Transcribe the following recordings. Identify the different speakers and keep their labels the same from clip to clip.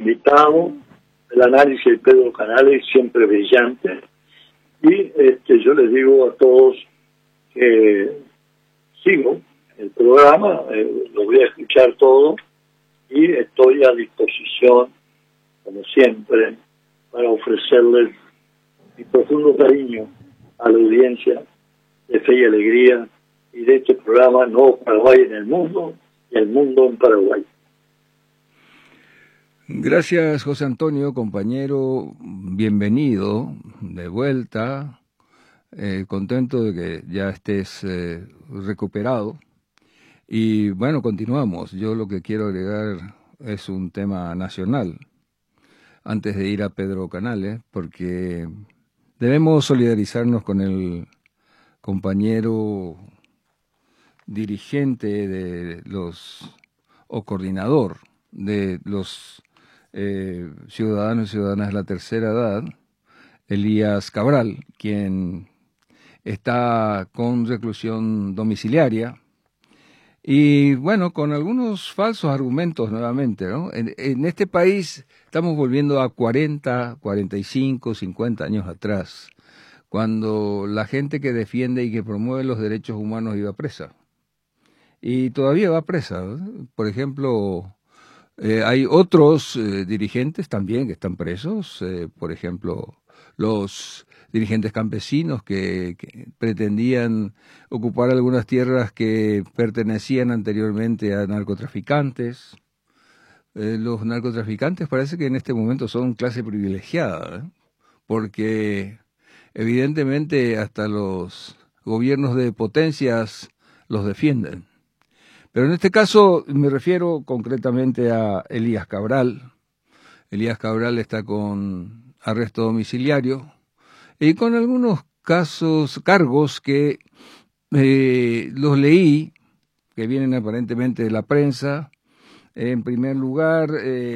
Speaker 1: invitado. El análisis de Pedro Canales siempre brillante. Y yo les digo a todos que sigo el programa, lo voy a escuchar todo y estoy a disposición, como siempre, para ofrecerles mi profundo cariño a la audiencia de Fe y Alegría y de este programa Nuevo Paraguay en el mundo y el mundo en Paraguay.
Speaker 2: Gracias, José Antonio, compañero, bienvenido de vuelta, contento de que ya estés recuperado. Y bueno, continuamos. Yo lo que quiero agregar es un tema nacional, antes de ir a Pedro Canales, porque debemos solidarizarnos con el compañero dirigente de los, o coordinador de los ciudadanos y ciudadanas de la tercera edad, Elías Cabral, quien está con reclusión domiciliaria y bueno, con algunos falsos argumentos nuevamente, ¿no? En este país estamos volviendo a 40, 45, 50 años atrás, cuando la gente que defiende y que promueve los derechos humanos iba presa. Y todavía va presa, ¿no? Por ejemplo, hay otros dirigentes también que están presos, por ejemplo, los dirigentes campesinos que pretendían ocupar algunas tierras que pertenecían anteriormente a narcotraficantes. Los narcotraficantes parece que en este momento son clase privilegiada, ¿eh? Porque evidentemente hasta los gobiernos de potencias los defienden. Pero en este caso me refiero concretamente a Elías Cabral. Elías Cabral está con arresto domiciliario y con algunos cargos que los leí, que vienen aparentemente de la prensa. En primer lugar,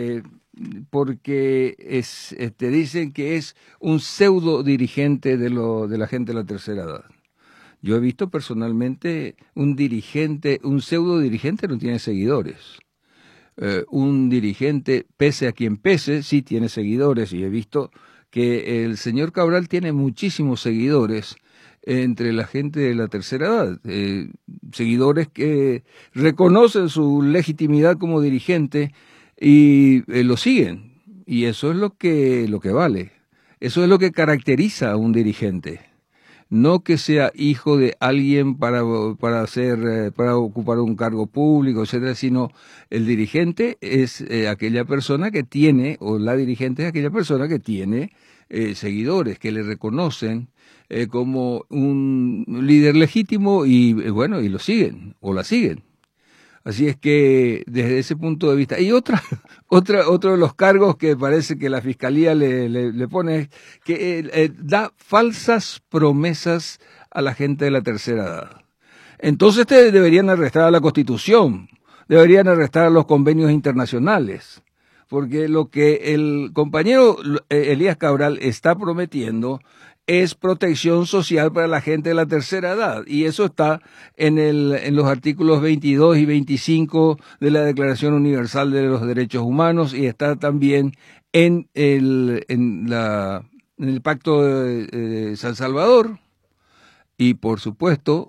Speaker 2: porque dicen que es un pseudo dirigente de la gente de la tercera edad. Yo he visto personalmente un pseudo dirigente no tiene seguidores. Un dirigente, pese a quien pese, sí tiene seguidores, y he visto que el señor Cabral tiene muchísimos seguidores entre la gente de la tercera edad, seguidores que reconocen su legitimidad como dirigente y lo siguen, y eso es lo que vale, eso es lo que caracteriza a un dirigente. No que sea hijo de alguien para ocupar un cargo público, etcétera, sino el dirigente es aquella persona que tiene, o la dirigente es aquella persona que tiene seguidores, que le reconocen como un líder legítimo y bueno, y lo siguen, o la siguen. Así es que desde ese punto de vista, y otro de los cargos que parece que la fiscalía le pone es que da falsas promesas a la gente de la tercera edad. Entonces deberían arrestar a la Constitución, deberían arrestar a los convenios internacionales, porque lo que el compañero Elías Cabral está prometiendo es protección social para la gente de la tercera edad, y eso está en los artículos 22 y 25 de la Declaración Universal de los Derechos Humanos, y está también en el Pacto de San Salvador, y por supuesto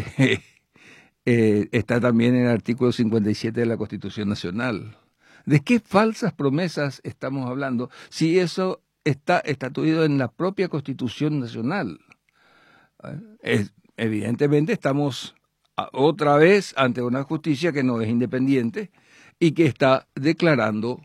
Speaker 2: está también en el artículo 57 de la Constitución Nacional. ¿De qué falsas promesas estamos hablando si eso está estatuido en la propia Constitución Nacional? Evidentemente estamos otra vez ante una justicia que no es independiente y que está declarando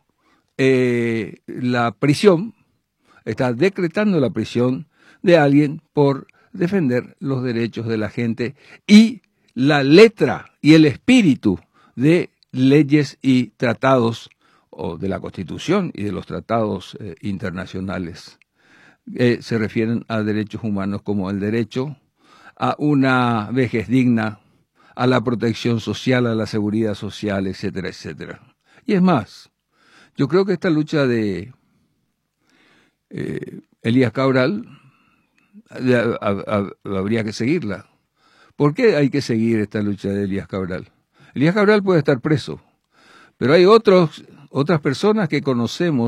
Speaker 2: la prisión, está decretando la prisión de alguien por defender los derechos de la gente y la letra y el espíritu de leyes y tratados, o de la Constitución y de los tratados internacionales. Se refieren a derechos humanos como el derecho a una vejez digna, a la protección social, a la seguridad social, etcétera, etcétera. Y es más, yo creo que esta lucha de Elías Cabral habría que seguirla. ¿Por qué hay que seguir esta lucha de Elías Cabral? Elías Cabral puede estar preso, pero hay otras personas que conocemos